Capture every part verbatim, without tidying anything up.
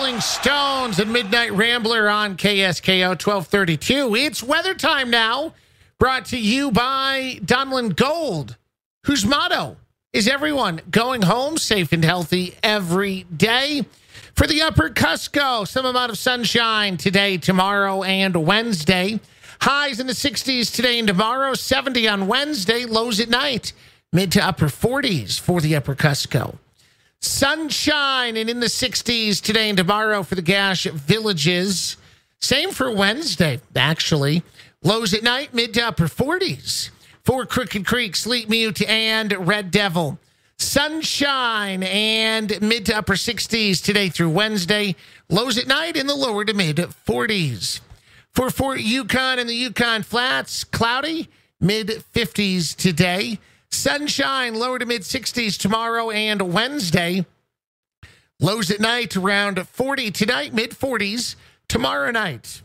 Rolling Stones and Midnight Rambler on K S K O twelve thirty-two. It's weather time now, brought to you by Donlin Gold, whose motto is everyone going home safe and healthy every day. For the upper Cusco, some amount of sunshine today, tomorrow, and Wednesday. Highs in the sixties today and tomorrow, seventy on Wednesday, lows at night, mid to upper forties for the upper Cusco. Sunshine and in the sixties today and tomorrow for the Gash Villages. Same for Wednesday, actually. Lows at night, mid to upper forties for Crooked Creek, Sleep Mute, and Red Devil. Sunshine and mid to upper sixties today through Wednesday. Lows at night in the lower to mid forties. For Fort Yukon and the Yukon Flats, cloudy, mid fifties today. Sunshine, lower to mid sixties tomorrow and Wednesday. Lows at night around forty tonight, mid forties tomorrow night.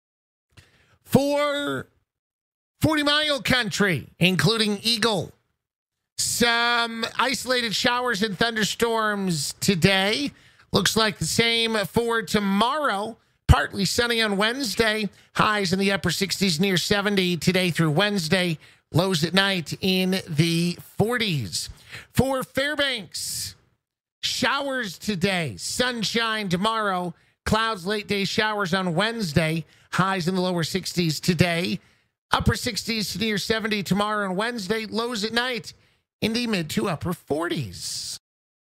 For forty mile country, including Eagle, some isolated showers and thunderstorms today. Looks like the same for tomorrow. Partly sunny on Wednesday. Highs in the upper sixties, near seventy today through Wednesday. Lows at night in the forties. For Fairbanks, showers today, sunshine tomorrow, clouds, late day showers on Wednesday, highs in the lower sixties today, upper sixties to near seventy tomorrow and Wednesday, lows at night in the mid to upper forties.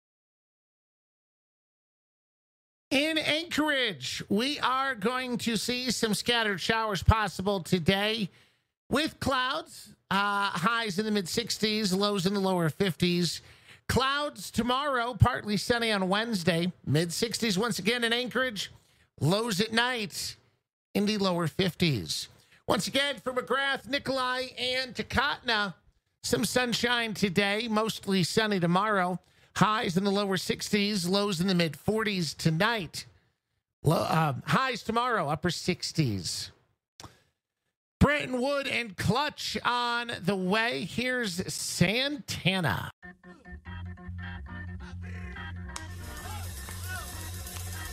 In Anchorage, we are going to see some scattered showers possible today with clouds. Uh, highs in the mid sixties, lows in the lower fifties. Clouds tomorrow, partly sunny on Wednesday. mid sixties once again in Anchorage. Lows at night in the lower fifties. Once again for McGrath, Nikolai, and Takatna, some sunshine today, mostly sunny tomorrow. Highs in the lower sixties, lows in the mid forties tonight. Low, uh, highs tomorrow, upper sixties. Bretton Wood and Clutch on the way. Here's Santana.